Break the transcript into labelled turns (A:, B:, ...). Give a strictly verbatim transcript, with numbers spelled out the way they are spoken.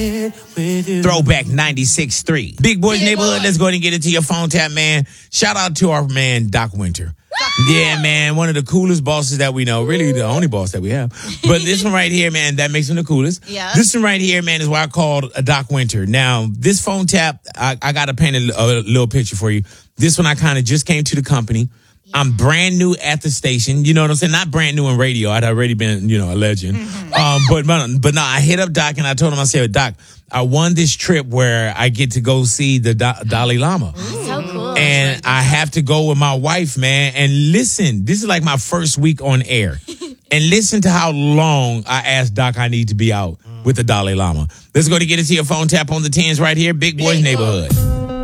A: Throwback ninety-six point three. Big Boys Neighborhood. Let's go ahead and get into your phone tap, man. Shout out to our man, Doc Winter. Yeah, man, one of the coolest bosses that we know. Really the only boss that we have. But this one right here, man, that makes him the coolest.
B: Yeah.
A: This one right here, man, is why I called a Doc Winter. Now, this phone tap, I, I got to paint a, a little picture for you. This one, I kind of just came to the company. I'm brand new at the station. You know what I'm saying? Not brand new in radio. I'd already been, you know, a legend. Mm-hmm. Um, but, but, but no, I hit up Doc and I told him, I said, Doc, I won this trip where I get to go see the Do- Dalai Lama.
B: Ooh. So cool.
A: And I have to go with my wife, man. And listen, this is like my first week on air. And listen to how long I asked Doc I need to be out with the Dalai Lama. Let's go to get into your phone tap on the tens right here. Big Boys Neighborhood.